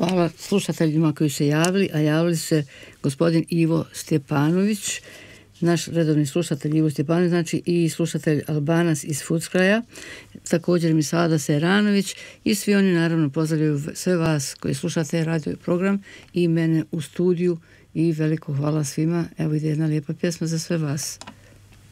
Hvala slušateljima koji se javili, a javili se gospodin Ivo Stjepanović, naš redovni slušatelj Ivo Stjepanović, znači i slušatelj Albanac iz Fuckraja, također Misada Seranović i svi oni naravno pozdravljaju sve vas koji slušate radio program i mene u studiju i veliko hvala svima. Evo ide jedna lijepa pjesma za sve vas.